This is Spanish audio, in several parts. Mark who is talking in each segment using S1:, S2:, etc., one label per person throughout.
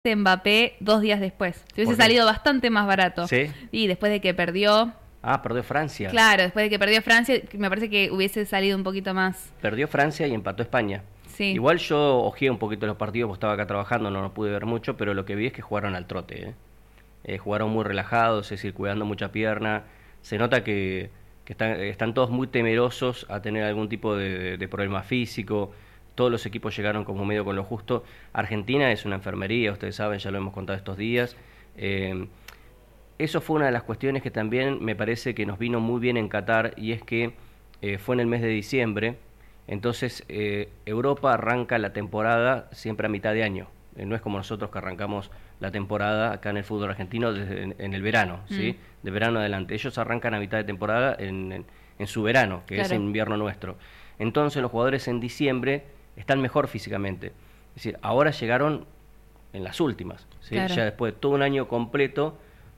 S1: de Mbappé 2 días después. Se hubiese
S2: ¿Por qué?
S1: salido bastante más barato.
S2: ¿Sí?
S1: Y después de que perdió,
S2: Ah, perdió Francia.
S1: claro, después de que perdió Francia, me parece que hubiese salido un poquito más.
S2: Perdió Francia y empató España.
S1: Sí,
S2: Igual yo ojeé un poquito los partidos, porque estaba acá trabajando, no lo pude ver mucho, pero lo que vi es que jugaron al trote, ¿eh? Jugaron muy relajados, es decir, cuidando mucha pierna. Se nota que están todos muy temerosos a tener algún tipo de problema físico. Todos los equipos llegaron como medio con lo justo. Argentina es una enfermería, ustedes saben, ya lo hemos contado estos días. Eh, Eso fue una de las cuestiones que también me parece que nos vino muy bien en Qatar, y es que fue en el mes de diciembre. Entonces Europa arranca la temporada siempre a mitad de año. No es como nosotros que arrancamos la temporada acá en el fútbol argentino en el verano, ¿sí? De verano adelante. Ellos arrancan a mitad de temporada en su verano, que es
S1: claro.
S2: en invierno nuestro. Entonces los jugadores en diciembre están mejor físicamente. Es decir, ahora llegaron en las últimas, ¿sí?
S1: Claro.
S2: Ya después de todo un año completo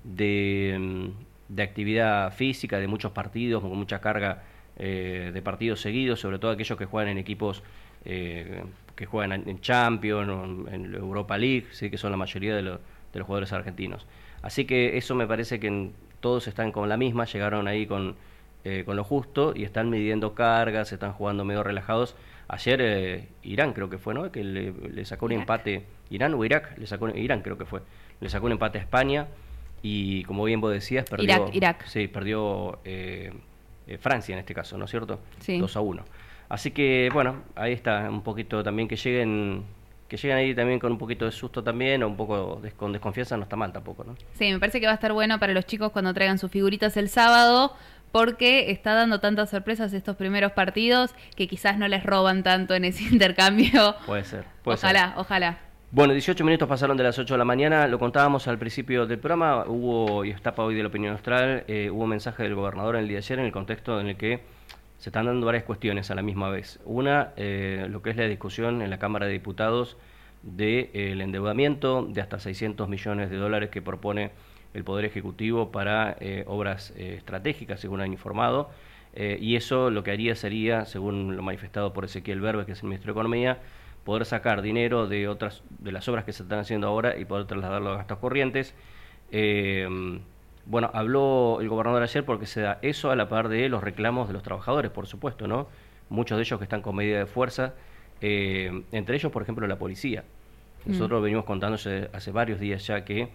S2: de actividad física, de muchos partidos, con mucha carga de partidos seguidos, sobre todo aquellos que juegan en equipos que juegan en Champions o en Europa League, ¿sí? Que son la mayoría de los jugadores argentinos. Así que eso me parece que todos están con la misma, llegaron ahí con lo justo y están midiendo cargas, están jugando medio relajados. Ayer Irán creo que fue, ¿no? Que le sacó un empate, Irán o Irak, Irán creo que fue, le sacó un empate a España. Y como bien vos decías, perdió,
S1: Irak.
S2: Sí, perdió Francia en este caso, ¿no es cierto?
S1: Sí.
S2: 2-1. Así que, bueno, ahí está, un poquito también que lleguen ahí también con un poquito de susto también, o un poco con desconfianza, no está mal tampoco, ¿no?
S1: Sí, me parece que va a estar bueno para los chicos cuando traigan sus figuritas el sábado, porque está dando tantas sorpresas estos primeros partidos que quizás no les roban tanto en ese intercambio.
S2: Puede ser.
S1: Ojalá.
S2: Bueno, 18 minutos pasaron de las 8 de la mañana, lo contábamos al principio del programa, y está para hoy de la opinión austral, hubo un mensaje del gobernador el día de ayer en el contexto en el que se están dando varias cuestiones a la misma vez. Una, lo que es la discusión en la Cámara de Diputados del endeudamiento de hasta 600 millones de dólares que propone el Poder Ejecutivo para obras estratégicas, según han informado, y eso lo que haría sería, según lo manifestado por Ezequiel Berbe, que es el ministro de Economía, poder sacar dinero de las obras que se están haciendo ahora y poder trasladarlo a gastos corrientes. Bueno, habló el gobernador ayer porque se da eso a la par de los reclamos de los trabajadores, por supuesto, ¿no? Muchos de ellos que están con medida de fuerza, entre ellos, por ejemplo, la policía. Nosotros venimos contando hace varios días ya que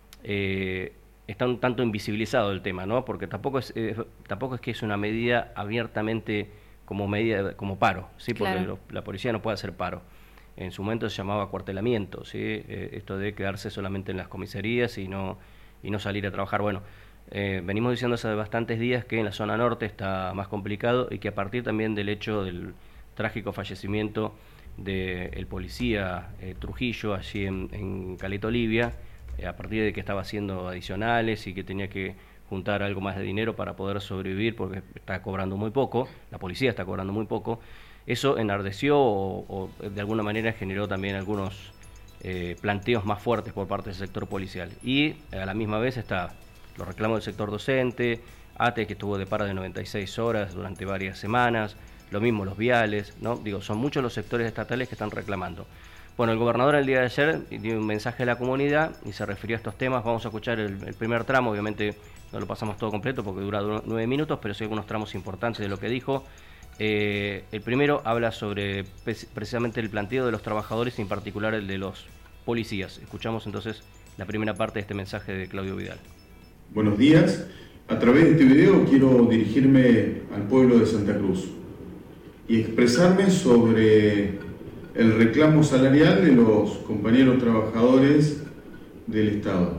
S2: está un tanto invisibilizado el tema, ¿no? Porque tampoco es que es una medida abiertamente como paro, ¿sí? Porque
S1: Claro.
S2: la policía no puede hacer paro. En su momento se llamaba acuartelamiento, ¿sí? Esto de quedarse solamente en las comisarías y no salir a trabajar. Bueno, venimos diciendo hace bastantes días que en la zona norte está más complicado y que a partir también del hecho del trágico fallecimiento del policía Trujillo allí en Caleta Olivia, a partir de que estaba haciendo adicionales y que tenía que juntar algo más de dinero para poder sobrevivir porque está cobrando muy poco, la policía está cobrando muy poco, eso enardeció o de alguna manera generó también algunos planteos más fuertes por parte del sector policial. Y a la misma vez está los reclamos del sector docente, ATE que estuvo de paro de 96 horas durante varias semanas, lo mismo los viales, ¿no? Digo, son muchos los sectores estatales que están reclamando. Bueno, el gobernador el día de ayer dio un mensaje a la comunidad y se refirió a estos temas. Vamos a escuchar el primer tramo, obviamente no lo pasamos todo completo porque dura 9 minutos, pero sí algunos tramos importantes de lo que dijo. El primero habla sobre precisamente el planteo de los trabajadores y en particular el de los policías. Escuchamos entonces la primera parte de este mensaje de Claudio Vidal.
S3: Buenos días. A través de este video quiero dirigirme al pueblo de Santa Cruz y expresarme sobre el reclamo salarial de los compañeros trabajadores del Estado.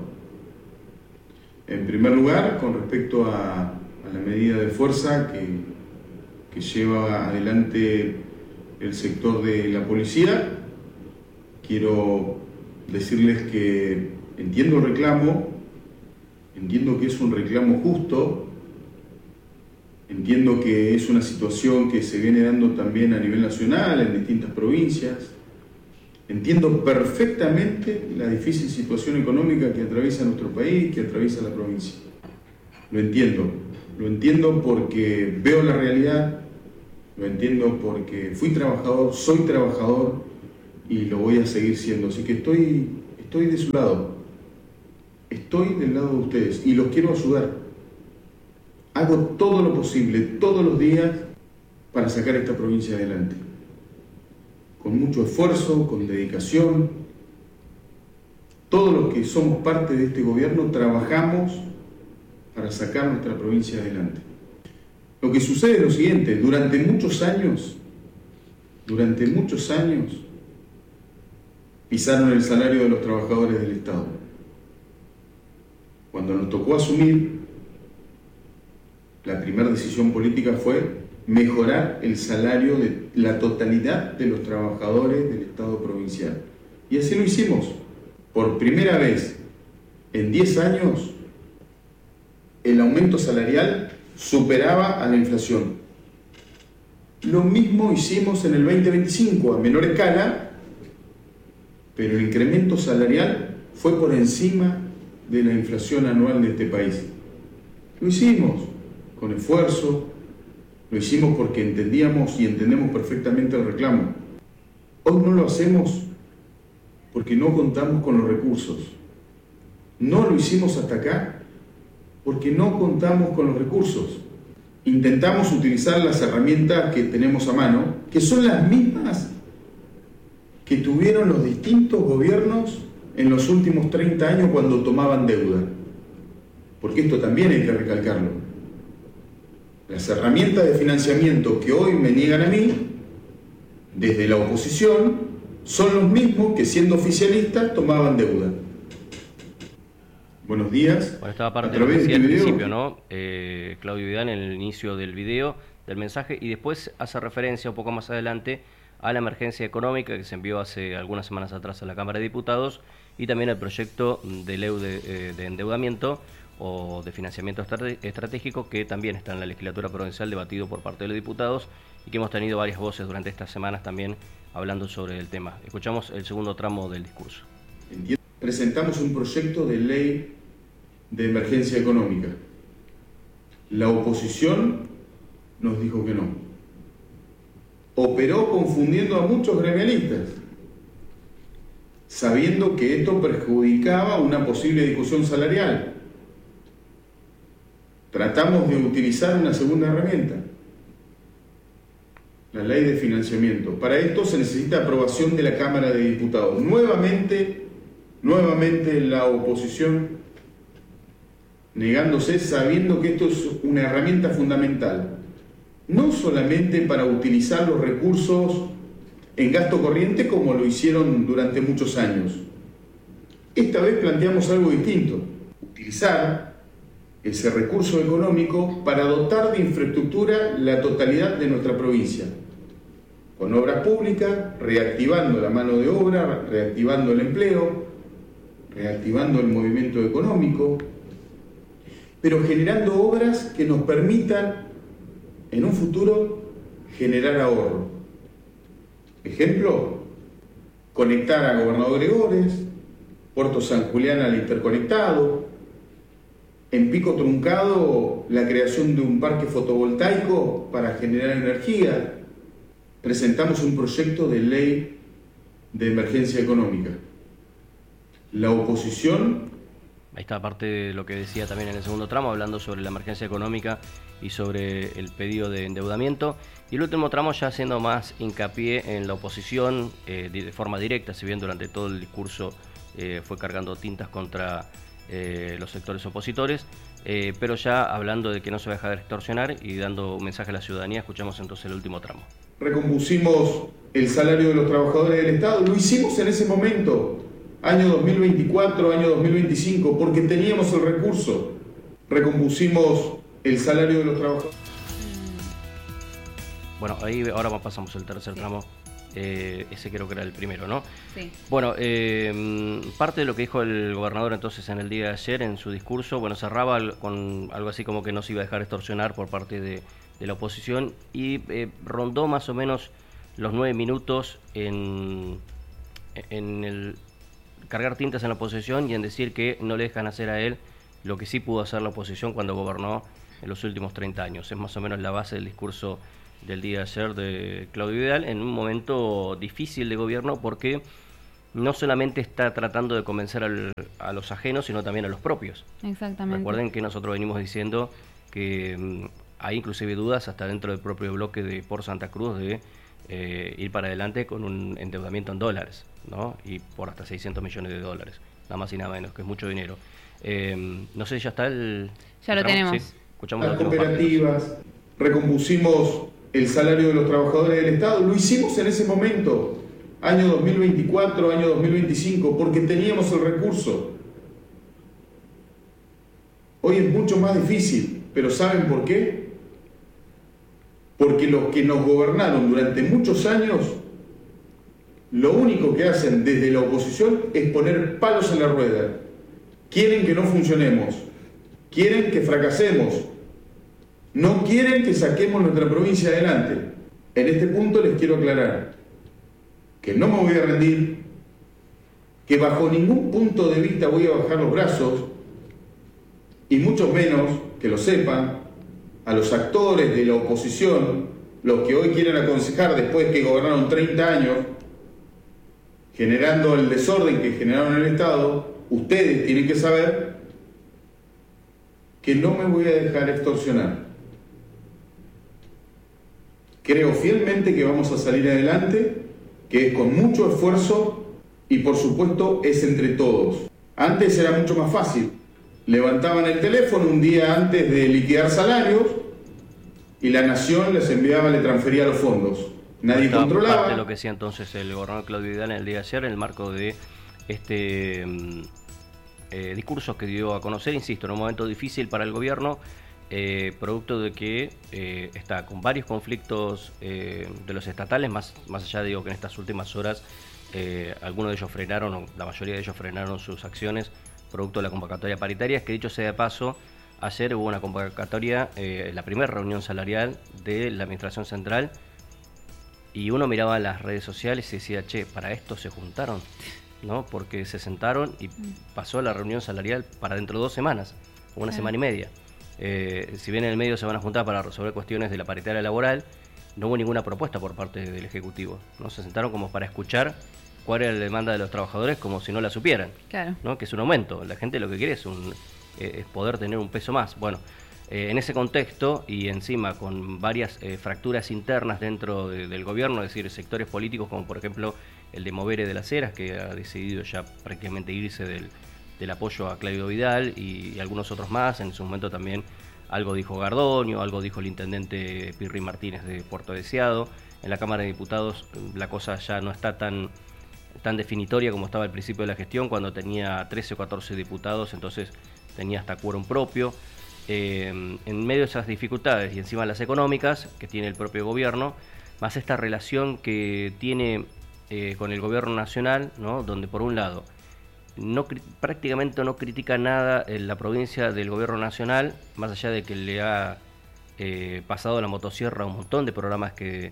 S3: En primer lugar, con respecto a la medida de fuerza que lleva adelante el sector de la policía, quiero decirles que entiendo el reclamo, entiendo que es un reclamo justo, entiendo que es una situación que se viene dando también a nivel nacional, en distintas provincias. Entiendo perfectamente la difícil situación económica que atraviesa nuestro país, que atraviesa la provincia. Lo entiendo porque veo la realidad, lo entiendo porque fui trabajador, soy trabajador y lo voy a seguir siendo. Así que estoy estoy de su lado, estoy del lado de ustedes y los quiero ayudar. Hago todo lo posible, todos los días, para sacar esta provincia adelante. Con mucho esfuerzo, con dedicación. Todos los que somos parte de este gobierno trabajamos para sacar nuestra provincia adelante. Lo que sucede es lo siguiente: durante muchos años, pisaron el salario de los trabajadores del Estado. Cuando nos tocó asumir, la primera decisión política fue mejorar el salario de la totalidad de los trabajadores del Estado provincial. Y así lo hicimos. Por primera vez en 10 años, el aumento salarial superaba a la inflación. Lo mismo hicimos en el 2025, a menor escala, pero el incremento salarial fue por encima de la inflación anual de este país. Lo hicimos con esfuerzo, lo hicimos porque entendíamos y entendemos perfectamente el reclamo. Hoy no lo hacemos porque no contamos con los recursos. No lo hicimos hasta acá porque no contamos con los recursos. Intentamos utilizar las herramientas que tenemos a mano, que son las mismas que tuvieron los distintos gobiernos en los últimos 30 años cuando tomaban deuda. Porque esto también hay que recalcarlo. Las herramientas de financiamiento que hoy me niegan a mí, desde la oposición, son los mismos que siendo oficialistas tomaban deuda. Buenos días.
S2: Bueno, estaba parte de lo que decía al principio, ¿no? Claudio Vidal en el inicio del video, del mensaje, y después hace referencia un poco más adelante a la emergencia económica que se envió hace algunas semanas atrás a la Cámara de Diputados y también al proyecto de ley de endeudamiento o de financiamiento estratégico que también está en la legislatura provincial debatido por parte de los diputados y que hemos tenido varias voces durante estas semanas también hablando sobre el tema. Escuchamos el segundo tramo del discurso.
S3: Presentamos un proyecto de ley de emergencia económica. La oposición nos dijo que no. Operó confundiendo a muchos gremialistas, sabiendo que esto perjudicaba una posible discusión salarial. Tratamos de utilizar una segunda herramienta, la ley de financiamiento. Para esto se necesita aprobación de la Cámara de Diputados. Nuevamente la oposición negándose, sabiendo que esto es una herramienta fundamental, no solamente para utilizar los recursos en gasto corriente como lo hicieron durante muchos años. Esta vez planteamos algo distinto: utilizar ese recurso económico para dotar de infraestructura la totalidad de nuestra provincia, con obras públicas, reactivando la mano de obra, reactivando el empleo, reactivando el movimiento económico, pero generando obras que nos permitan en un futuro generar ahorro. Ejemplo, conectar a Gobernador Gregores, Puerto San Julián al interconectado, en Pico Truncado la creación de un parque fotovoltaico para generar energía. Presentamos un proyecto de ley de emergencia económica. La oposición...
S2: Ahí está parte de lo que decía también en el segundo tramo, hablando sobre la emergencia económica y sobre el pedido de endeudamiento. Y el último tramo ya haciendo más hincapié en la oposición de forma directa, si bien durante todo el discurso fue cargando tintas contra los sectores opositores, pero ya hablando de que no se va a dejar extorsionar y dando un mensaje a la ciudadanía. Escuchamos entonces el último tramo.
S3: Recompusimos el salario de los trabajadores del Estado, lo hicimos en ese momento, año 2024, año 2025, porque teníamos el recurso. Recompusimos el salario de los trabajadores.
S2: Bueno, ahí ahora pasamos al tercer tramo. Ese creo que era el primero, ¿no?
S1: Sí.
S2: Bueno, parte de lo que dijo el gobernador entonces en el día de ayer en su discurso, bueno, cerraba con algo así como que no se iba a dejar extorsionar por parte de la oposición y rondó más o menos los 9 minutos en el cargar tintas en la oposición y en decir que no le dejan hacer a él lo que sí pudo hacer la oposición cuando gobernó en los últimos 30 años. Es más o menos la base del discurso del día de ayer de Claudio Vidal en un momento difícil de gobierno porque no solamente está tratando de convencer a los ajenos, sino también a los propios.
S1: Exactamente.
S2: Recuerden que nosotros venimos diciendo que hay inclusive dudas hasta dentro del propio bloque de Por Santa Cruz de ir para adelante con un endeudamiento en dólares, ¿no? Y por hasta 600 millones de dólares, nada más y nada menos, que es mucho dinero. No sé, ya está el...
S1: Ya lo tenemos.
S2: ¿Sí? Escuchamos
S3: Las
S2: los
S3: cooperativas, recompusimos el salario de los trabajadores del Estado, lo hicimos en ese momento, año 2024, año 2025, porque teníamos el recurso. Hoy es mucho más difícil, pero ¿saben por qué? Porque los que nos gobernaron durante muchos años, lo único que hacen desde la oposición es poner palos en la rueda. Quieren que no funcionemos, quieren que fracasemos, no quieren que saquemos nuestra provincia adelante. En este punto les quiero aclarar que no me voy a rendir, que bajo ningún punto de vista voy a bajar los brazos, y mucho menos, que lo sepan, a los actores de la oposición, los que hoy quieren aconsejar después que gobernaron 30 años, generando el desorden que generaron en el Estado, ustedes tienen que saber que no me voy a dejar extorsionar. Creo fielmente que vamos a salir adelante, que es con mucho esfuerzo y por supuesto es entre todos. Antes era mucho más fácil. Levantaban el teléfono un día antes de liquidar salarios y la Nación les enviaba, le transfería los fondos. Nadie controlaba.
S2: Parte de lo que decía entonces el gobernador Claudio Vidal en el día de ayer en el marco de este discurso que dio a conocer, insisto, en un momento difícil para el gobierno, producto de que está con varios conflictos de los estatales, más allá, digo, que en estas últimas horas algunos de ellos frenaron, o la mayoría de ellos frenaron sus acciones, producto de la convocatoria paritaria, que dicho sea de paso, ayer hubo una convocatoria, la primera reunión salarial de la Administración Central, y uno miraba las redes sociales y decía, che, ¿para esto se juntaron? ¿No? Porque se sentaron y pasó la reunión salarial para dentro de 2 semanas, una semana y media. Si bien en el medio se van a juntar para resolver cuestiones de la paritaria laboral, no hubo ninguna propuesta por parte del Ejecutivo, ¿no? Se sentaron como para escuchar cuál era la demanda de los trabajadores, como si no la supieran,
S1: Claro.
S2: ¿no? Que es un aumento. La gente lo que quiere es poder tener un peso más. Bueno, en ese contexto y encima con varias fracturas internas dentro del gobierno, es decir, sectores políticos como por ejemplo el de Movere de las Heras, que ha decidido ya prácticamente irse del apoyo a Claudio Vidal y algunos otros más. En su momento también algo dijo Gardoño, algo dijo el intendente Pirri Martínez de Puerto Deseado. En la Cámara de Diputados la cosa ya no está tan definitoria como estaba al principio de la gestión, cuando tenía 13 o 14 diputados, entonces tenía hasta quórum propio. En medio de esas dificultades y encima las económicas que tiene el propio gobierno, más esta relación que tiene con el gobierno nacional, ¿no? Donde por un lado prácticamente no critica nada en la provincia del gobierno nacional, más allá de que le ha pasado la motosierra a un montón de programas que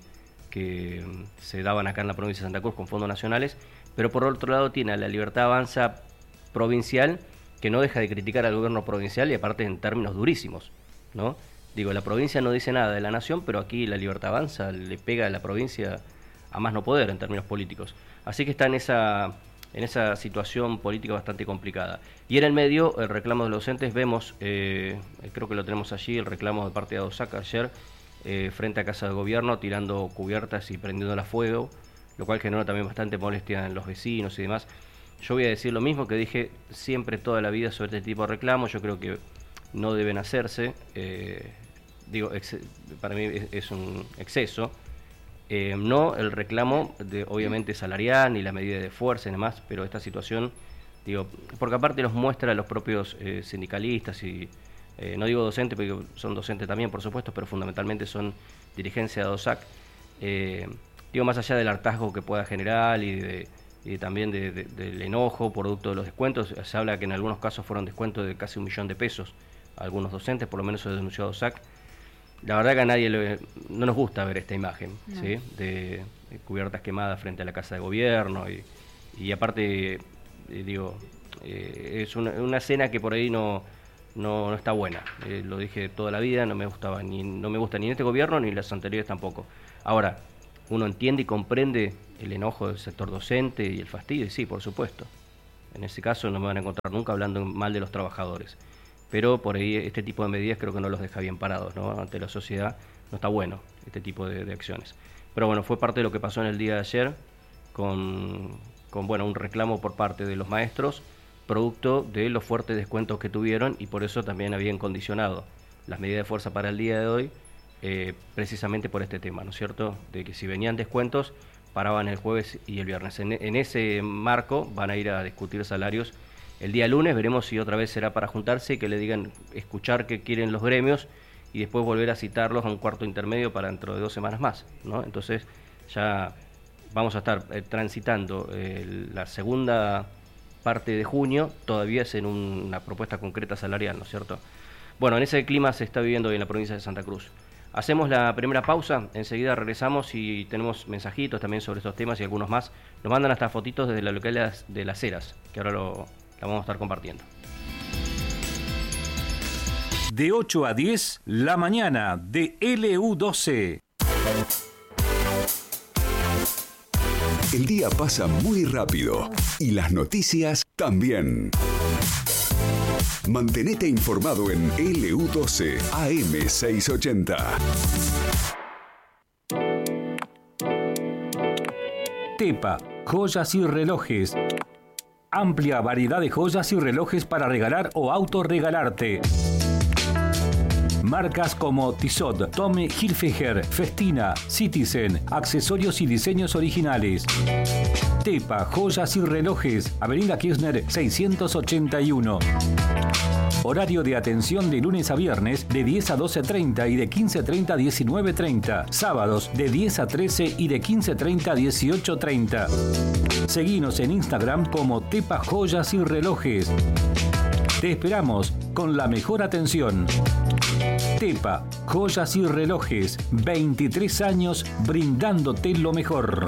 S2: se daban acá en la provincia de Santa Cruz con fondos nacionales, pero por otro lado tiene a la Libertad Avanza provincial, que no deja de criticar al gobierno provincial y aparte en términos durísimos, ¿no? Digo, la provincia no dice nada de la nación, pero aquí la Libertad Avanza le pega a la provincia a más no poder en términos políticos. Así que está en esa situación política bastante complicada. Y en el medio, el reclamo de los docentes, vemos, creo que lo tenemos allí, el reclamo de parte de ADOSAC ayer, frente a Casa de Gobierno, tirando cubiertas y prendiéndola a fuego, lo cual generó también bastante molestia en los vecinos y demás. Yo voy a decir lo mismo que dije siempre toda la vida sobre este tipo de reclamos. Yo creo que no deben hacerse. Para mí es un exceso. No el reclamo obviamente salarial ni la medida de fuerza y demás, pero esta situación, porque aparte los muestra a los propios sindicalistas y no digo docentes, porque son docentes también, por supuesto, pero fundamentalmente son dirigencia de ADOSAC. Más allá del hartazgo que pueda generar y también del enojo producto de los descuentos, se habla que en algunos casos fueron descuentos de casi 1 millón de pesos a algunos docentes, por lo menos se denunció a ADOSAC. La verdad que a nadie no nos gusta ver esta imagen, no. ¿Sí? De cubiertas quemadas frente a la Casa de Gobierno y aparte, es una escena que por ahí no está buena. Lo dije toda la vida, no me gusta ni en este gobierno ni en los anteriores tampoco. Ahora, uno entiende y comprende el enojo del sector docente y el fastidio, y sí, por supuesto. En ese caso no me van a encontrar nunca hablando mal de los trabajadores. Pero por ahí este tipo de medidas creo que no los deja bien parados, ¿no? Ante la sociedad no está bueno este tipo de acciones. Pero bueno, fue parte de lo que pasó en el día de ayer con bueno, un reclamo por parte de los maestros, producto de los fuertes descuentos que tuvieron, y por eso también habían condicionado las medidas de fuerza para el día de hoy, precisamente por este tema, ¿no es cierto? De que si venían descuentos, paraban el jueves y el viernes. En ese marco van a ir a discutir salarios el día lunes. Veremos si otra vez será para juntarse y que le digan, escuchar qué quieren los gremios y después volver a citarlos a un cuarto intermedio para dentro de 2 semanas más, ¿no? Entonces ya vamos a estar transitando la segunda parte de junio, todavía es en una propuesta concreta salarial, ¿no es cierto? Bueno, en ese clima se está viviendo hoy en la provincia de Santa Cruz. Hacemos la primera pausa, enseguida regresamos y tenemos mensajitos también sobre estos temas y algunos más. Nos mandan hasta fotitos desde la localidad de Las Heras, que ahora la vamos a estar compartiendo.
S4: De 8 a 10, la mañana de LU12.
S5: El día pasa muy rápido y las noticias también. Mantenete informado en LU12 AM 680.
S4: Tepa, joyas y relojes. Amplia variedad de joyas y relojes para regalar o autorregalarte. Marcas como Tissot, Tommy Hilfiger, Festina, Citizen, accesorios y diseños originales. Tepa, joyas y relojes, Avenida Kirchner 681. Horario de atención de lunes a viernes de 10 a 12:30 y de 15:30 a 19:30. Sábados de 10 a 13 y de 15:30 a 18:30. Seguinos en Instagram como Tepa Joyas y Relojes. Te esperamos con la mejor atención. Tepa, joyas y relojes, 23 años brindándote lo mejor.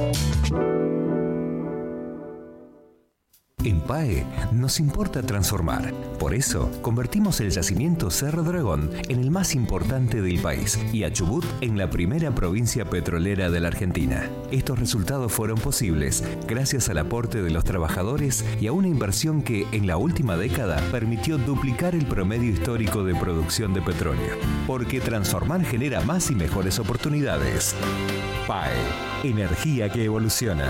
S6: En PAE nos importa transformar. Por eso, convertimos el yacimiento Cerro Dragón en el más importante del país y a Chubut en la primera provincia petrolera de la Argentina. Estos resultados fueron posibles gracias al aporte de los trabajadores y a una inversión que, en la última década, permitió duplicar el promedio histórico de producción de petróleo. Porque transformar genera más y mejores oportunidades. PAE, energía que evoluciona.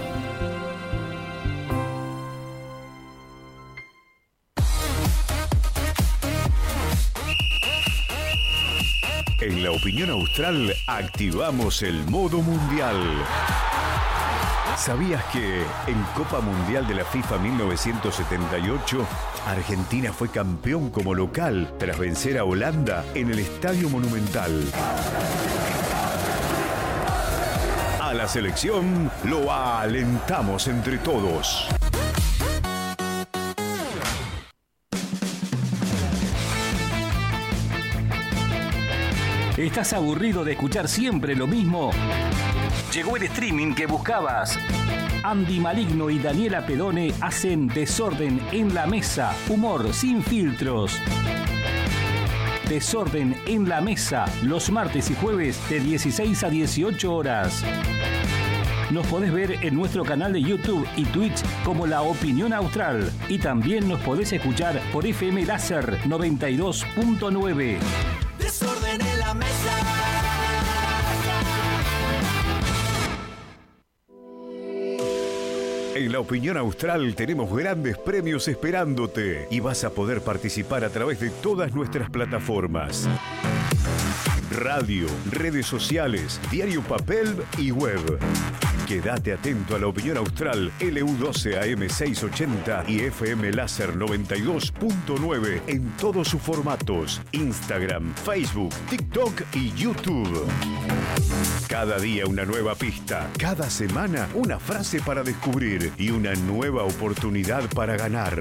S5: En la opinión austral activamos el modo mundial. ¿Sabías que en Copa Mundial de la FIFA 1978, Argentina fue campeón como local tras vencer a Holanda en el Estadio Monumental? A la selección lo alentamos entre todos.
S4: ¿Estás aburrido de escuchar siempre lo mismo? Llegó el streaming que buscabas. Andy Maligno y Daniela Pedone hacen Desorden en la Mesa, humor sin filtros. Desorden en la Mesa, los martes y jueves de 16 a 18 horas. Nos podés ver en nuestro canal de YouTube y Twitch como La Opinión Austral. Y también nos podés escuchar por FM Láser 92.9.
S7: Desorden en la mesa.
S5: En La Opinión Austral tenemos grandes premios esperándote y vas a poder participar a través de todas nuestras plataformas. Radio, redes sociales, diario papel y web. Quédate atento a La Opinión Austral, LU12 AM 680 y FM Láser 92.9 en todos sus formatos, Instagram, Facebook, TikTok y YouTube. Cada día una nueva pista, cada semana una frase para descubrir y una nueva oportunidad para ganar.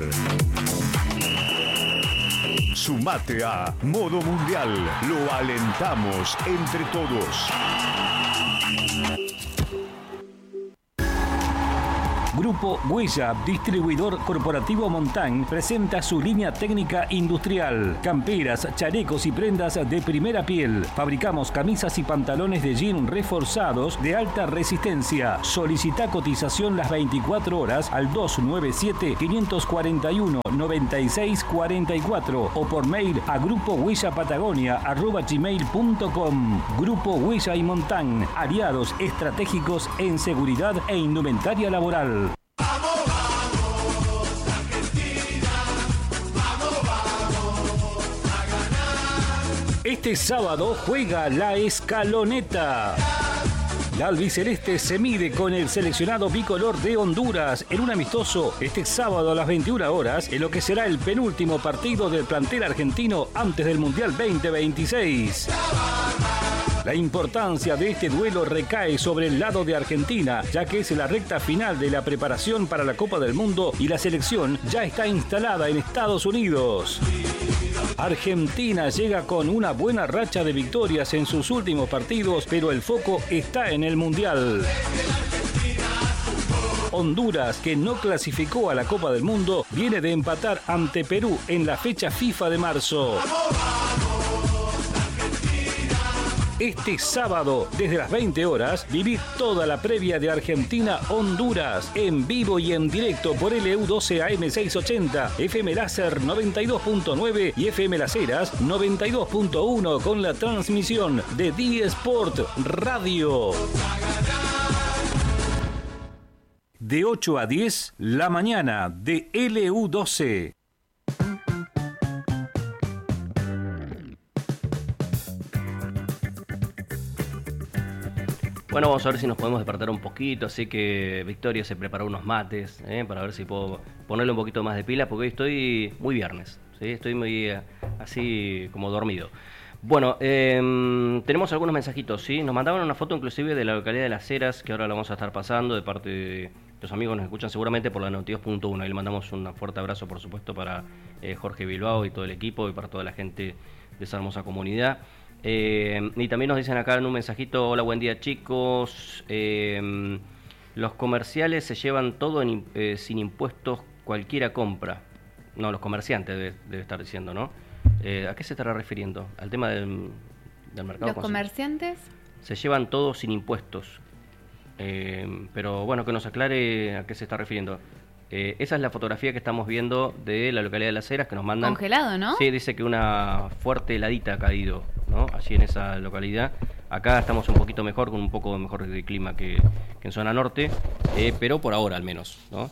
S5: Sumate a Modo Mundial, lo alentamos entre todos.
S4: Grupo Grupo Huella, distribuidor corporativo Montán, presenta su línea técnica industrial. Camperas, chalecos y prendas de primera piel. Fabricamos camisas y pantalones de jean reforzados de alta resistencia. Solicita cotización las 24 horas al 297-541-9644 o por mail a grupohuellapatagonia@gmail.com. Grupo Huella y Montán, aliados estratégicos en seguridad e indumentaria laboral. Este sábado juega la Escaloneta. La albiceleste se mide con el seleccionado bicolor de Honduras en un amistoso este sábado a las 21 horas en lo que será el penúltimo partido del plantel argentino antes del Mundial 2026. La importancia de este duelo recae sobre el lado de Argentina, ya que es la recta final de la preparación para la Copa del Mundo y la selección ya está instalada en Estados Unidos. Argentina llega con una buena racha de victorias en sus últimos partidos, pero el foco está en el Mundial. Honduras, que no clasificó a la Copa del Mundo, viene de empatar ante Perú en la fecha FIFA de marzo. Este sábado, desde las 20 horas, viví toda la previa de Argentina-Honduras, en vivo y en directo por LU12 AM680, FM Láser 92.9 y FM Las Heras 92.1 con la transmisión de D-Sport Radio. De 8 a 10, la mañana de LU12.
S2: Bueno, vamos a ver si nos podemos despertar un poquito, así que Victoria se preparó unos mates, para ver si puedo ponerle un poquito más de pila, porque hoy estoy muy viernes, ¿sí? Estoy muy así como dormido. Bueno, tenemos algunos mensajitos, ¿sí? Nos mandaban una foto inclusive de la localidad de Las Heras, que ahora la vamos a estar pasando de parte de los amigos que nos escuchan seguramente por la 92.1. Ahí le mandamos un fuerte abrazo, por supuesto, para Jorge Bilbao y todo el equipo y para toda la gente de esa hermosa comunidad. Y también nos dicen acá en un mensajito: hola, buen día chicos, los comerciales se llevan todo sin impuestos, cualquiera compra. No, los comerciantes debe estar diciendo, ¿no? ¿A qué se estará refiriendo? ¿Al tema del mercado?
S1: ¿Los comerciantes?
S2: Se llevan todo sin impuestos, pero bueno, que nos aclare a qué se está refiriendo. Esa es la fotografía que estamos viendo de la localidad de Las Heras, que nos mandan.
S1: Congelado, ¿no?
S2: Sí, dice que una fuerte heladita ha caído, ¿no? Allí en esa localidad. Acá estamos un poquito mejor, con un poco mejor de clima que en zona norte, pero por ahora al menos, ¿no?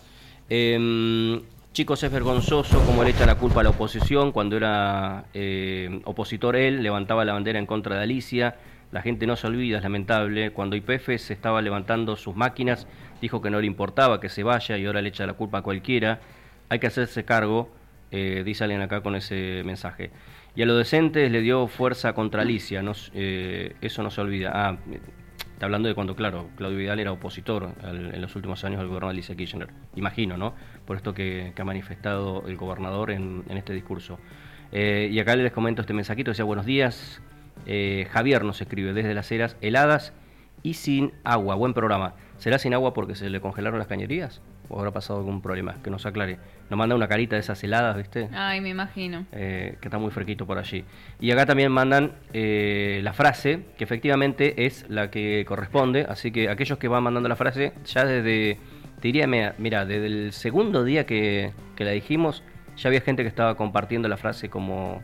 S2: Chicos, es vergonzoso cómo le echa la culpa a la oposición. Cuando era opositor él, levantaba la bandera en contra de Alicia. La gente no se olvida, es lamentable. Cuando YPF se estaba levantando sus máquinas, dijo que no le importaba que se vaya y ahora le echa la culpa a cualquiera. Hay que hacerse cargo, dice alguien acá con ese mensaje. Y a los decentes le dio fuerza contra Alicia, eso no se olvida. Está hablando de cuando, claro, Claudio Vidal era opositor en los últimos años al gobierno de Alicia Kirchner. Imagino, ¿no? Por esto que ha manifestado el gobernador en este discurso. Y acá les comento este mensajito, decía: buenos días. Javier nos escribe desde Las Heras: heladas y sin agua. Buen programa. ¿Será sin agua porque se le congelaron las cañerías? ¿O habrá pasado algún problema? Que nos aclare. Nos manda una carita de esas heladas, ¿viste?
S1: Ay, me imagino.
S2: Que está muy fresquito por allí. Y acá también mandan la frase, que efectivamente es la que corresponde. Así que aquellos que van mandando la frase, ya desde, te diría, mira, desde el segundo día que la dijimos, ya había gente que estaba compartiendo la frase como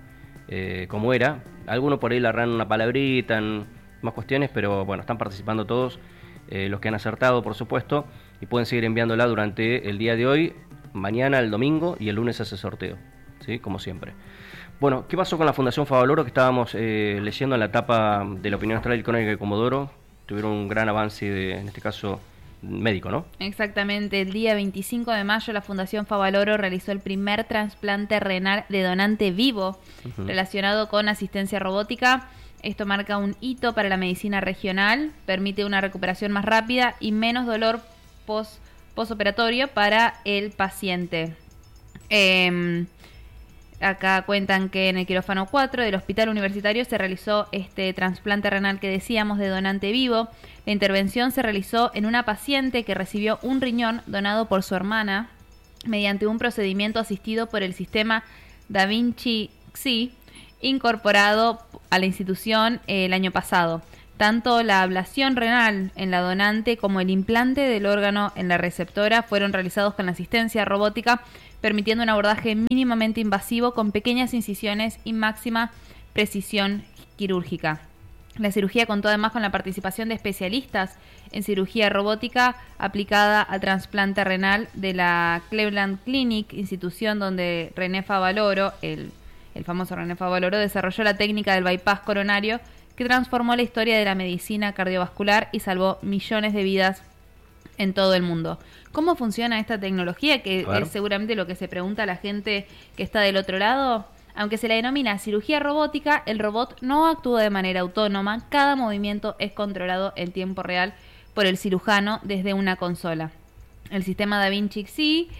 S2: era. Algunos por ahí le agarran una palabrita, en más cuestiones, pero bueno, están participando todos, los que han acertado, por supuesto, y pueden seguir enviándola durante el día de hoy, mañana, el domingo, y el lunes hace sorteo, ¿sí? Como siempre. Bueno, ¿qué pasó con la Fundación Favaloro que estábamos leyendo en la etapa de la opinión astral icónica de Comodoro? Tuvieron un gran avance, en este caso, médico, ¿no?
S1: Exactamente. El día 25 de mayo la Fundación Favaloro realizó el primer trasplante renal de donante vivo relacionado con asistencia robótica. Esto marca un hito para la medicina regional, permite una recuperación más rápida y menos dolor postoperatorio para el paciente. Acá cuentan que en el quirófano 4 del Hospital Universitario se realizó este trasplante renal que decíamos de donante vivo. La intervención se realizó en una paciente que recibió un riñón donado por su hermana mediante un procedimiento asistido por el sistema Da Vinci XI, incorporado a la institución el año pasado. Tanto la ablación renal en la donante como el implante del órgano en la receptora fueron realizados con asistencia robótica, permitiendo un abordaje mínimamente invasivo con pequeñas incisiones y máxima precisión quirúrgica. La cirugía contó además con la participación de especialistas en cirugía robótica aplicada al trasplante renal de la Cleveland Clinic, institución donde René Favaloro, el famoso René Favaloro, desarrolló la técnica del bypass coronario que transformó la historia de la medicina cardiovascular y salvó millones de vidas en todo el mundo. ¿Cómo funciona esta tecnología? Que es seguramente lo que se pregunta a la gente que está del otro lado. Aunque se la denomina cirugía robótica, el robot no actúa de manera autónoma. Cada movimiento es controlado en tiempo real por el cirujano desde una consola. El sistema Da Vinci XI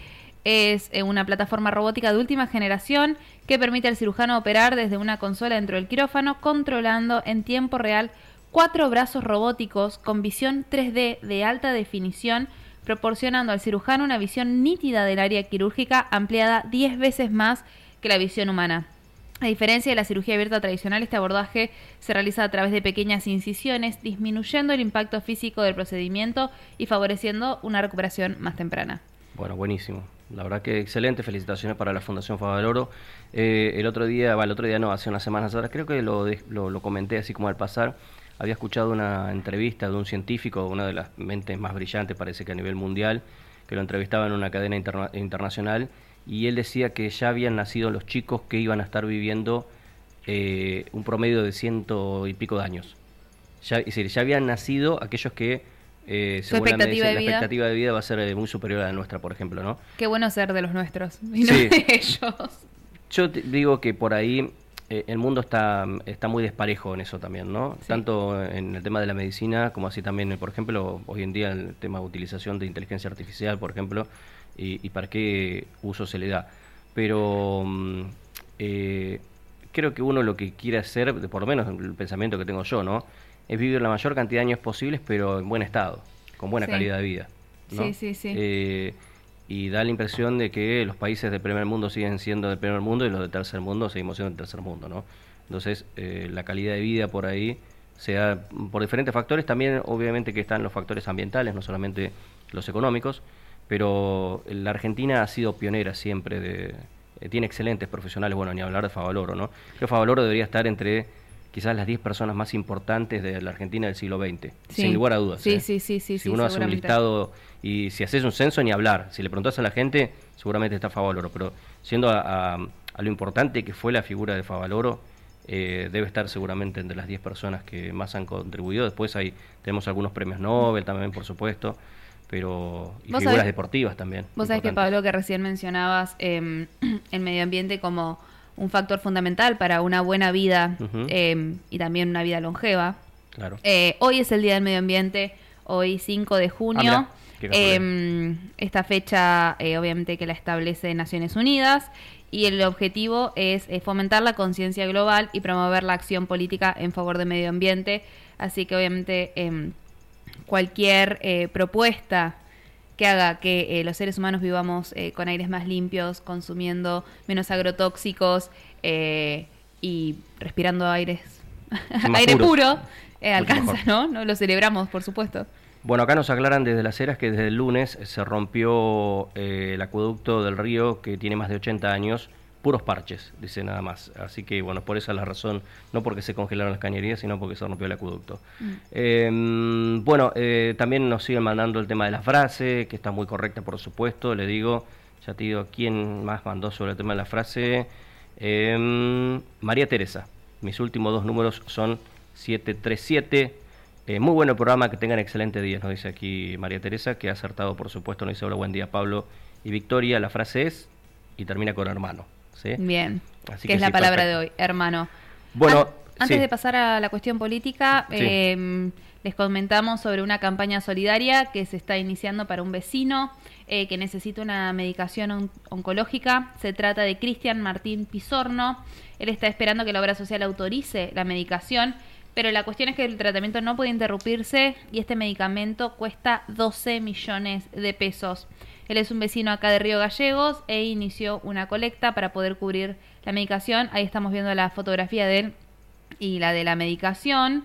S1: es una plataforma robótica de última generación que permite al cirujano operar desde una consola dentro del quirófano, controlando en tiempo real 4 brazos robóticos con visión 3D de alta definición, proporcionando al cirujano una visión nítida del área quirúrgica ampliada 10 veces más que la visión humana. A diferencia de la cirugía abierta tradicional, este abordaje se realiza a través de pequeñas incisiones, disminuyendo el impacto físico del procedimiento y favoreciendo una recuperación más temprana.
S2: Bueno, buenísimo. La verdad que excelente. Felicitaciones para la Fundación Favaloro. El otro día no, hace unas semanas atrás, creo que lo comenté así como al pasar. Había escuchado una entrevista de un científico, una de las mentes más brillantes, parece que a nivel mundial, que lo entrevistaba en una cadena internacional, y él decía que ya habían nacido los chicos que iban a estar viviendo un promedio de 100 y pico de años. Es decir, ya habían nacido aquellos que seguramente la expectativa de vida va a ser muy superior a la nuestra, por ejemplo, ¿no?
S1: Qué bueno ser de los nuestros y no de ellos.
S2: Yo digo que por ahí el mundo está muy desparejo en eso también, ¿no? Sí. Tanto en el tema de la medicina como así también, por ejemplo, hoy en día el tema de utilización de inteligencia artificial, por ejemplo, y para qué uso se le da. Pero creo que uno lo que quiere hacer, por lo menos el pensamiento que tengo yo, ¿no?, es vivir la mayor cantidad de años posibles, pero en buen estado, con buena calidad de vida, ¿no? Sí. Y da la impresión de que los países del primer mundo siguen siendo del primer mundo y los del tercer mundo seguimos siendo del tercer mundo, ¿no? Entonces, la calidad de vida por ahí se da por diferentes factores, también obviamente que están los factores ambientales, no solamente los económicos, pero la Argentina ha sido pionera siempre, tiene excelentes profesionales, bueno, ni hablar de Favaloro, ¿no? Creo que Favaloro debería estar entre quizás las 10 personas más importantes de la Argentina del siglo XX, sin lugar a dudas.
S1: Sí.
S2: Si uno hace un listado y si haces un censo, ni hablar. Si le preguntás a la gente, seguramente está Favaloro, pero siendo a lo importante que fue la figura de Favaloro, debe estar seguramente entre las 10 personas que más han contribuido. Después tenemos algunos premios Nobel también, por supuesto, pero y figuras deportivas también.
S1: Vos sabés que, Pablo, que recién mencionabas el medio ambiente como un factor fundamental para una buena vida y también una vida longeva. Claro. Hoy es el Día del Medio Ambiente, hoy 5 de junio. Esta fecha obviamente que la establece Naciones Unidas, y el objetivo es fomentar la conciencia global y promover la acción política en favor del medio ambiente. Así que obviamente cualquier propuesta que haga que los seres humanos vivamos con aires más limpios, consumiendo menos agrotóxicos y respirando aire puro, alcanza, ¿no? Lo celebramos, por supuesto.
S2: Bueno, acá nos aclaran desde Las Heras que desde el lunes se rompió el acueducto del río, que tiene más de 80 años, puros parches, dice nada más. Así que, bueno, por esa es la razón, no porque se congelaron las cañerías, sino porque se rompió el acueducto. También nos siguen mandando el tema de la frase, que está muy correcta, por supuesto. Le digo, ya te digo, ¿quién más mandó sobre el tema de la frase? María Teresa. Mis últimos 2 números son 737. Muy bueno el programa, que tengan excelente día, nos dice aquí María Teresa, que ha acertado, por supuesto. Nos dice: hola, buen día, Pablo y Victoria. La frase es, y termina con hermano. ¿Sí?
S1: Bien,
S2: así
S1: que es la palabra perfecto de hoy, hermano.
S2: Bueno,
S1: Antes
S2: Sí.
S1: de pasar a la cuestión política,
S2: Sí.
S1: les comentamos sobre una campaña solidaria que se está iniciando para un vecino que necesita una medicación oncológica. Se trata de Cristian Martín Pisorno. Él está esperando que la obra social autorice la medicación, pero la cuestión es que el tratamiento no puede interrumpirse y este medicamento cuesta 12 millones de pesos. Él es un vecino acá de Río Gallegos e inició una colecta para poder cubrir la medicación. Ahí estamos viendo la fotografía de él y la de la medicación.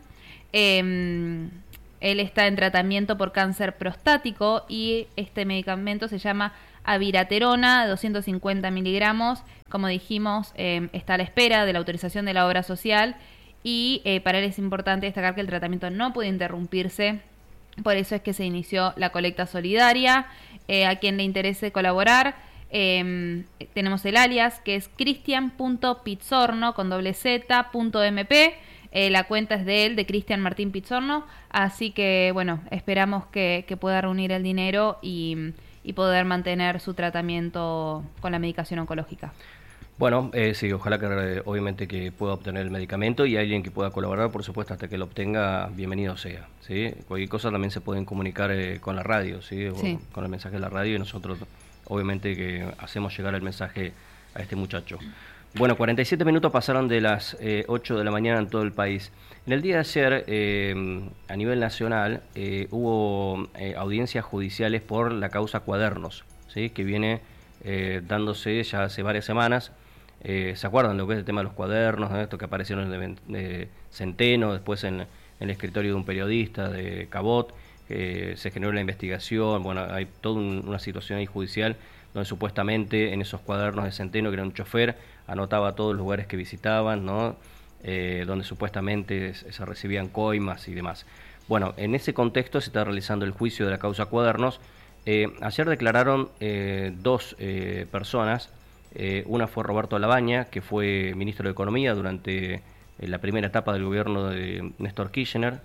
S1: Él está en tratamiento por cáncer prostático y este medicamento se llama Abiraterona, 250 miligramos. Como dijimos, está a la espera de la autorización de la obra social y para él es importante destacar que el tratamiento no puede interrumpirse. Por eso es que se inició la colecta solidaria. A quien le interese colaborar, tenemos el alias que es cristian.pizzorno con .mp. La cuenta es de él, de Cristian Martín Pizzorno. Así que, bueno, esperamos que pueda reunir el dinero y poder mantener su tratamiento con la medicación oncológica.
S2: Bueno, sí, ojalá que obviamente que pueda obtener el medicamento y alguien que pueda colaborar, por supuesto, hasta que lo obtenga, bienvenido sea, ¿sí? Cualquier cosa también se pueden comunicar con la radio, ¿sí?
S1: Sí.
S2: Con el mensaje de la radio y nosotros, obviamente, que hacemos llegar el mensaje a este muchacho. Bueno, 47 minutos pasaron de las 8 de la mañana en todo el país. En el día de ayer, a nivel nacional, hubo audiencias judiciales por la causa Cuadernos, ¿sí? Que viene dándose ya hace varias semanas. ¿Se acuerdan lo que es el tema de los cuadernos, ¿no? Esto que aparecieron de Centeno, después en el escritorio de un periodista, de Cabot, se generó la investigación? Bueno, hay toda una situación ahí judicial donde supuestamente en esos cuadernos de Centeno, que era un chofer, anotaba todos los lugares que visitaban, ¿no? Donde supuestamente se recibían coimas y demás. Bueno, en ese contexto se está realizando el juicio de la causa Cuadernos. Ayer declararon dos personas. Una fue Roberto Labaña, que fue ministro de Economía durante la primera etapa del gobierno de Néstor Kirchner,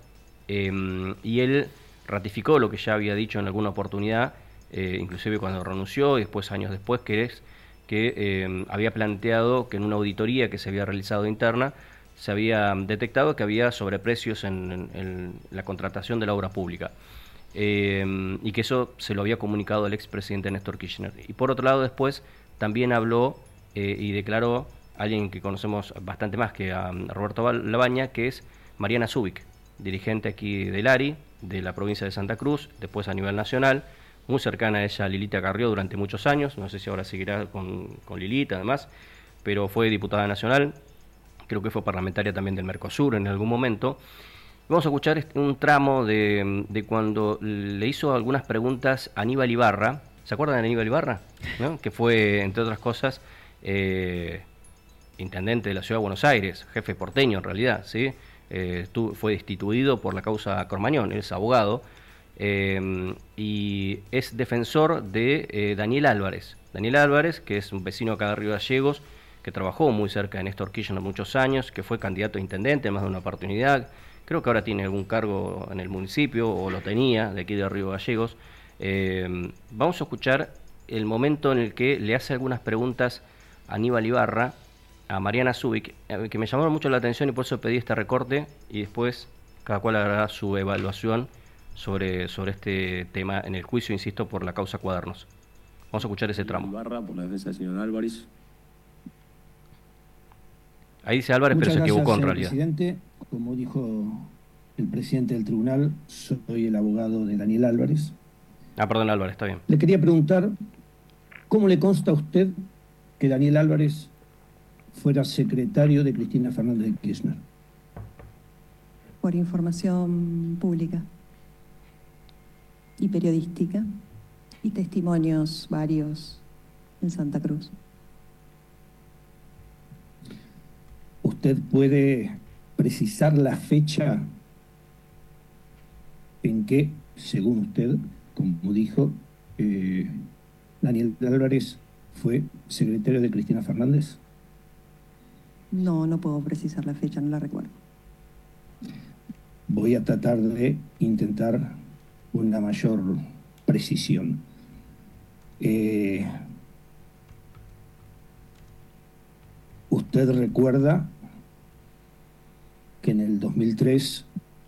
S2: y él ratificó lo que ya había dicho en alguna oportunidad, inclusive cuando renunció y después, años después, que había planteado que en una auditoría que se había realizado interna se había detectado que había sobreprecios en la contratación de la obra pública. Y que eso se lo había comunicado al expresidente Néstor Kirchner. Y por otro lado, después también habló y declaró alguien que conocemos bastante más que a Roberto Labaña, que es Mariana Zubik, dirigente aquí del ARI, de la provincia de Santa Cruz, después a nivel nacional, muy cercana a ella, Lilita Carrió, durante muchos años. No sé si ahora seguirá con Lilita, además, pero fue diputada nacional, creo que fue parlamentaria también del Mercosur en algún momento. Vamos a escuchar un tramo de cuando le hizo algunas preguntas a Aníbal Ibarra. ¿Se acuerdan de Aníbal Ibarra? ¿No? Que fue, entre otras cosas, intendente de la Ciudad de Buenos Aires, jefe porteño en realidad, ¿sí? Fue destituido por la causa Cormañón, él es abogado, y es defensor de Daniel Álvarez. Daniel Álvarez, que es un vecino acá de Río Gallegos, que trabajó muy cerca de Néstor Kirchner muchos años, que fue candidato a intendente en más de una oportunidad. Creo que ahora tiene algún cargo en el municipio, o lo tenía, de aquí de Río Gallegos. Vamos a escuchar el momento en el que le hace algunas preguntas a Aníbal Ibarra, a Mariana Zubik, que me llamaron mucho la atención y por eso pedí este recorte, y después cada cual hará su evaluación sobre este tema en el juicio, insisto, por la causa Cuadernos. Vamos a escuchar ese tramo.
S8: Ibarra, por la defensa del señor Álvarez.
S2: Ahí dice Álvarez, pero se equivocó en realidad.
S9: Presidente, como dijo el presidente del tribunal, soy el abogado de Daniel Álvarez.
S2: Perdón, Álvarez, está bien.
S9: Le quería preguntar, ¿cómo le consta a usted que Daniel Álvarez fuera secretario de Cristina Fernández de Kirchner?
S10: Por información pública y periodística y testimonios varios en Santa Cruz.
S9: ¿Usted puede precisar la fecha en que, según usted, como dijo, Daniel Álvarez fue secretario de Cristina Fernández?
S10: No, no puedo precisar la fecha, no la recuerdo.
S9: Voy a tratar de intentar una mayor precisión. ¿Usted recuerda 2003.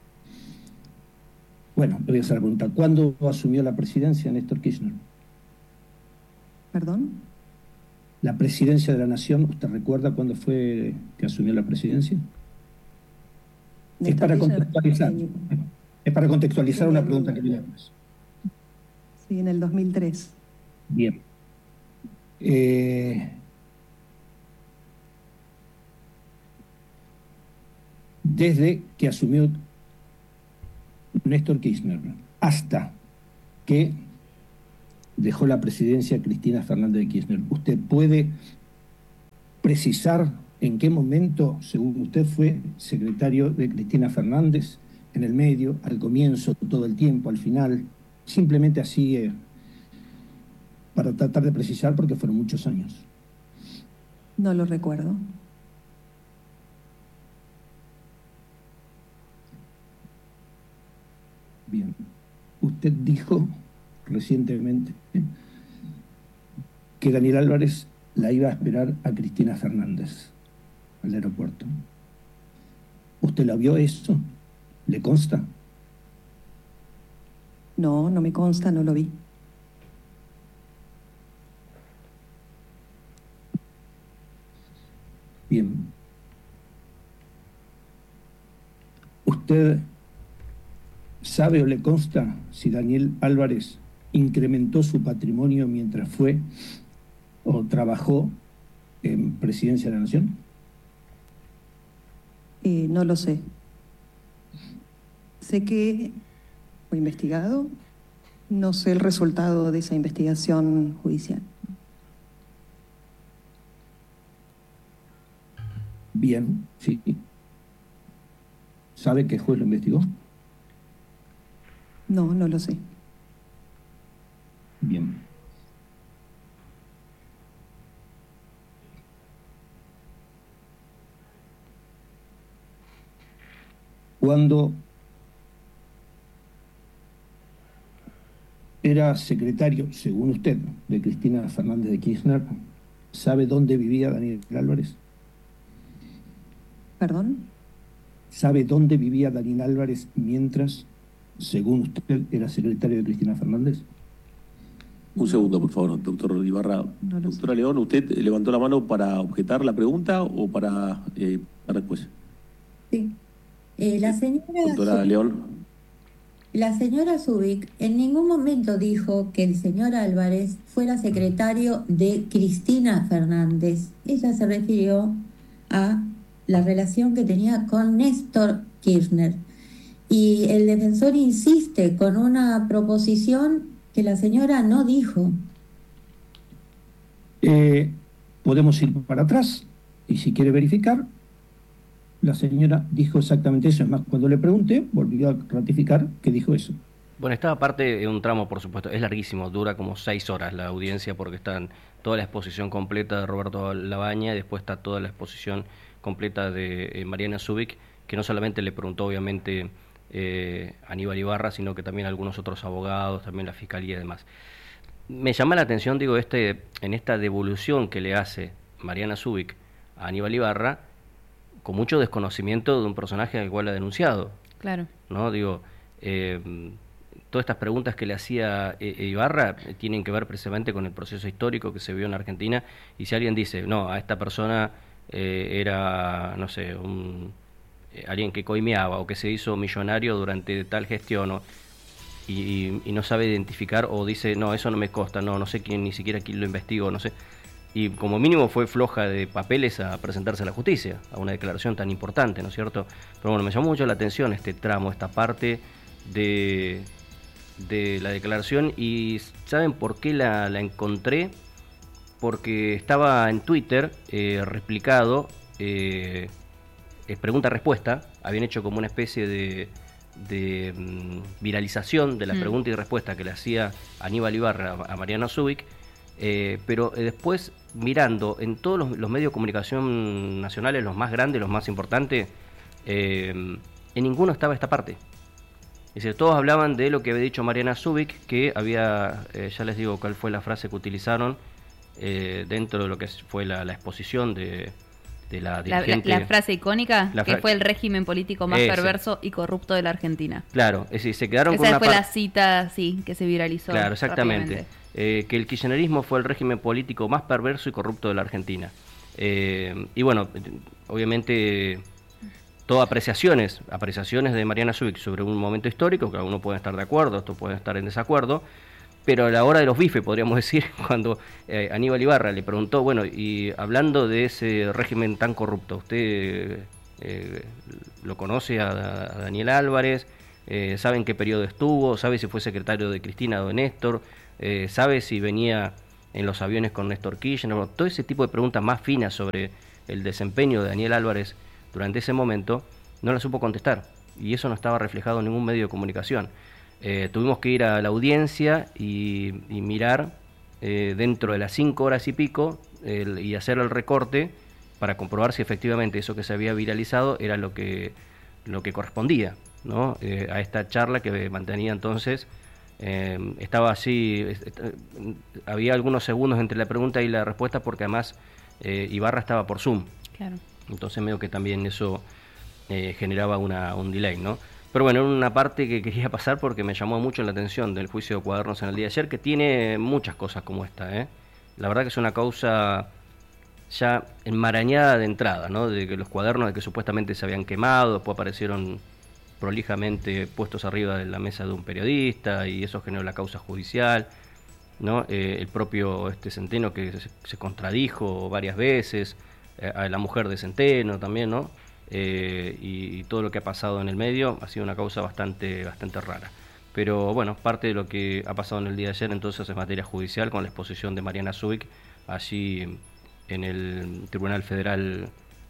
S9: Bueno, le voy a hacer la pregunta. ¿Cuándo asumió la presidencia Néstor Kirchner?
S10: ¿Perdón?
S9: La presidencia de la Nación, ¿usted recuerda cuándo fue que asumió la presidencia? Es para contextualizar. Es para contextualizar una pregunta que viene después.
S10: Sí, en el 2003.
S9: Bien. Desde que asumió Néstor Kirchner hasta que dejó la presidencia Cristina Fernández de Kirchner, ¿usted puede precisar en qué momento, según usted, fue secretario de Cristina Fernández? ¿En el medio, al comienzo, todo el tiempo, al final? Simplemente así, para tratar de precisar, porque fueron muchos años.
S10: No lo recuerdo.
S9: Bien. Usted dijo recientemente que Daniel Álvarez la iba a esperar a Cristina Fernández al aeropuerto. ¿Usted la vio eso? ¿Le consta?
S10: No, no me consta, no lo vi.
S9: Bien. ¿Usted sabe o le consta si Daniel Álvarez incrementó su patrimonio mientras fue o trabajó en Presidencia de la Nación?
S10: No lo sé. Sé que fue investigado, no sé el resultado de esa investigación judicial.
S9: Bien, sí. ¿Sabe qué juez lo investigó?
S10: No, no lo sé.
S9: Bien. Cuando era secretario, según usted, de Cristina Fernández de Kirchner, ¿sabe dónde vivía Daniel Álvarez?
S10: ¿Perdón?
S9: ¿Sabe dónde vivía Daniel Álvarez mientras, según usted, era secretario de Cristina Fernández?
S8: Un segundo, por favor, doctor Ibarra.
S10: No lo
S8: Doctora León, ¿usted levantó la mano para objetar la pregunta o para la respuesta?
S11: Sí. La señora
S8: Doctora León.
S11: La señora Zubik en ningún momento dijo que el señor Álvarez fuera secretario de Cristina Fernández. Ella se refirió a la relación que tenía con Néstor Kirchner. Y el defensor insiste con una proposición que la señora no dijo.
S9: Podemos ir para atrás y si quiere verificar, la señora dijo exactamente eso. Es más, cuando le pregunté, volvió a ratificar que dijo eso.
S2: Bueno, esta parte de un tramo, por supuesto, es larguísimo, dura como 6 horas la audiencia porque está toda la exposición completa de Roberto Labaña y después está toda la exposición completa de Mariana Zubik, que no solamente le preguntó obviamente Aníbal Ibarra, sino que también algunos otros abogados, también la Fiscalía y demás. Me llama la atención, digo, en esta devolución que le hace Mariana Zubik a Aníbal Ibarra, con mucho desconocimiento de un personaje al cual ha denunciado.
S1: Claro.
S2: ¿No? Digo, todas estas preguntas que le hacía Ibarra tienen que ver precisamente con el proceso histórico que se vio en Argentina, y si alguien dice, no, a esta persona era, no sé, alguien que coimeaba o que se hizo millonario durante tal gestión, y no sabe identificar o dice, no, eso no me consta, no sé quién, ni siquiera quién lo investigó, no sé. Y como mínimo fue floja de papeles a presentarse a la justicia, a una declaración tan importante, ¿no es cierto? Pero bueno, me llamó mucho la atención este tramo, esta parte de la declaración, y ¿saben por qué la encontré? Porque estaba en Twitter replicado, pregunta-respuesta, habían hecho como una especie de viralización de la pregunta y respuesta que le hacía Aníbal Ibarra a Mariana Zubik, pero después mirando en todos los medios de comunicación nacionales, los más grandes, los más importantes, en ninguno estaba esta parte. Es decir, todos hablaban de lo que había dicho Mariana Zubik, que había, ya les digo cuál fue la frase que utilizaron dentro de lo que fue la exposición de la dirigente.
S1: La frase icónica, que fue el régimen político más perverso y corrupto de la Argentina.
S2: Claro, es decir, se quedaron con
S1: esa fue la cita, sí, que se viralizó.
S2: Claro, exactamente. Que el kirchnerismo fue el régimen político más perverso y corrupto de la Argentina. Y bueno, obviamente, todas apreciaciones de Mariana Zubik sobre un momento histórico, que algunos pueden estar de acuerdo, otros pueden estar en desacuerdo, pero a la hora de los bifes, podríamos decir, cuando Aníbal Ibarra le preguntó, bueno, y hablando de ese régimen tan corrupto, ¿usted lo conoce a Daniel Álvarez? ¿Sabe en qué periodo estuvo? ¿Sabe si fue secretario de Cristina o de Néstor? ¿Sabe si venía en los aviones con Néstor Kirchner? Bueno, todo ese tipo de preguntas más finas sobre el desempeño de Daniel Álvarez durante ese momento, no la supo contestar, y eso no estaba reflejado en ningún medio de comunicación. Tuvimos que ir a la audiencia y mirar dentro de las 5 horas y pico y hacer el recorte para comprobar si efectivamente eso que se había viralizado era lo que correspondía, ¿no? A esta charla que mantenía entonces. Estaba así, había algunos segundos entre la pregunta y la respuesta porque además Ibarra estaba por Zoom.
S1: Claro.
S2: Entonces medio que también eso generaba un delay, ¿no? Pero bueno, una parte que quería pasar porque me llamó mucho la atención del juicio de Cuadernos en el día de ayer, que tiene muchas cosas como esta, La verdad que es una causa ya enmarañada de entrada, ¿no? De que los cuadernos de que supuestamente se habían quemado, después aparecieron prolijamente puestos arriba de la mesa de un periodista y eso generó la causa judicial, ¿no? El propio Centeno que se contradijo varias veces, a la mujer de Centeno también, ¿no? Y todo lo que ha pasado en el medio ha sido una causa bastante rara. Pero bueno, parte de lo que ha pasado en el día de ayer entonces es materia judicial con la exposición de Mariana Zubik allí en el Tribunal Federal,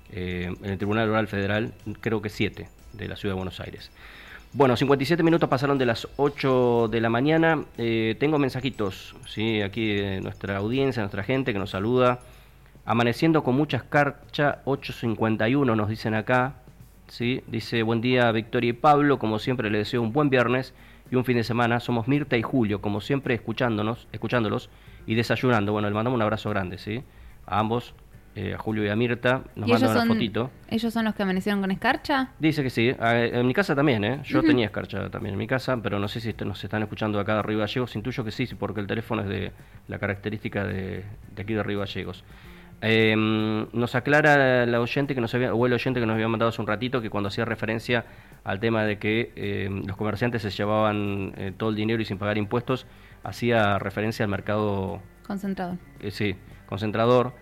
S2: Oral Federal, creo que 7 de la Ciudad de Buenos Aires. Bueno, 57 minutos pasaron de las 8 de la mañana. Tengo mensajitos, ¿sí? Aquí de nuestra audiencia, nuestra gente que nos saluda. Amaneciendo con mucha escarcha, 8:51 nos dicen acá, ¿sí? Dice, buen día Victoria y Pablo, como siempre les deseo un buen viernes y un fin de semana. Somos Mirta y Julio, como siempre escuchándolos y desayunando. Bueno, le mandamos un abrazo grande, ¿sí? A ambos, a Julio y a Mirta, nos mandan una fotito.
S1: ¿Ellos son los que amanecieron con escarcha?
S2: Dice que sí, en mi casa también, Yo tenía escarcha también en mi casa, pero no sé si nos están escuchando acá de Río Gallegos. Intuyo que sí, porque el teléfono es de la característica de aquí de Río Gallegos. Nos aclara el oyente que nos había mandado hace un ratito que cuando hacía referencia al tema de que los comerciantes se llevaban todo el dinero y sin pagar impuestos, hacía referencia al mercado
S1: concentrador.
S2: Sí, concentrador.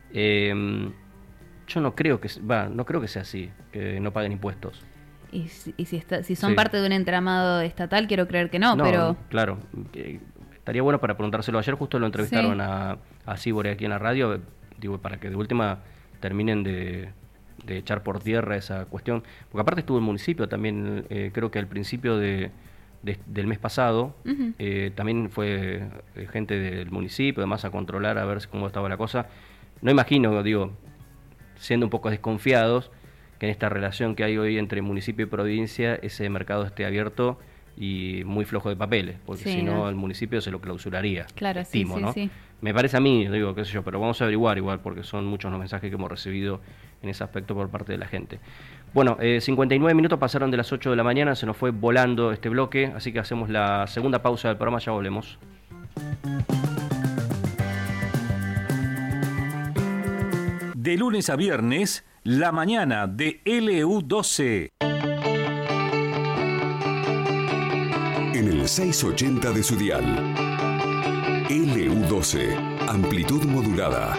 S2: Yo no creo que sea así, que no paguen impuestos.
S1: Y si son parte de un entramado estatal, quiero creer que no, pero...
S2: Claro, estaría bueno para preguntárselo. Ayer justo lo entrevistaron a Sibore aquí en la radio, digo, para que de última terminen de echar por tierra esa cuestión, porque aparte estuvo el municipio también, creo que al principio del mes pasado, también fue gente del municipio, además a controlar a ver cómo estaba la cosa. No imagino, digo, siendo un poco desconfiados, que en esta relación que hay hoy entre municipio y provincia, ese mercado esté abierto y muy flojo de papeles, porque si no, el municipio se lo clausuraría.
S1: Claro,
S2: estimo, ¿no? Sí. Me parece a mí, digo, qué sé yo, pero vamos a averiguar igual, porque son muchos los mensajes que hemos recibido en ese aspecto por parte de la gente. Bueno, 59 minutos pasaron de las 8 de la mañana, se nos fue volando este bloque, así que hacemos la segunda pausa del programa, ya volvemos.
S4: De lunes a viernes, la mañana de LU12.
S5: En el 680 de su dial. LU12, amplitud modulada.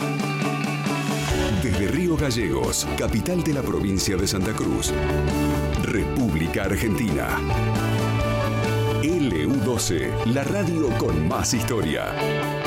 S5: Desde Río Gallegos, capital de la provincia de Santa Cruz, República Argentina. LU12, la radio con más historia.